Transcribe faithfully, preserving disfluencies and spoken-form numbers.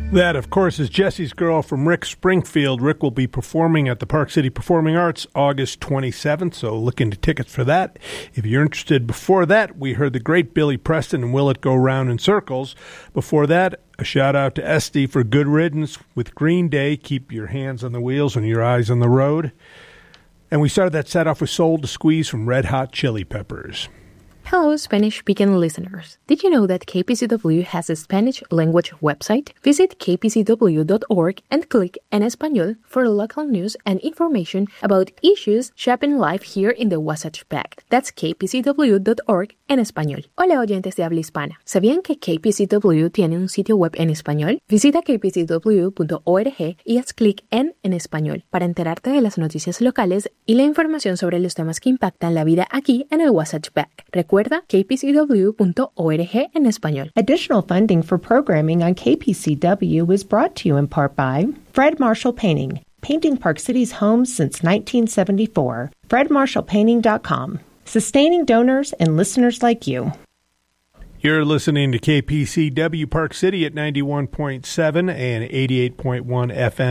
That, of course, is Jesse's Girl from Rick Springfield. Rick will be performing at the Park City Performing Arts August twenty-seventh, so look into tickets for that. If you're interested, before that, we heard the great Billy Preston and Will It Go Round in Circles. Before that, a shout-out to Esty for Good Riddance with Green Day, Keep Your Hands on the Wheels and Your Eyes on the Road. And we started that set off with Soul to Squeeze from Red Hot Chili Peppers. Hello, Spanish-speaking listeners. Did you know that K P C W has a Spanish language website? Visit k p c w dot org and click En Español for local news and information about issues shaping life here in the Wasatch Back. That's k p c w dot org en español. Hola, oyentes de habla hispana. ¿Sabían que K P C W tiene un sitio web en español? Visita k p c w punto org y haz clic en En Español para enterarte de las noticias locales y la información sobre los temas que impactan la vida aquí en el Wasatch Back. Recuerda k p c w punto org en español. Additional funding for programming on K P C W is brought to you in part by Fred Marshall Painting, painting Park City's homes since nineteen seventy-four. fred marshall painting dot com, sustaining donors and listeners like you. You're listening to K P C W Park City at ninety-one point seven and eighty-eight point one F M.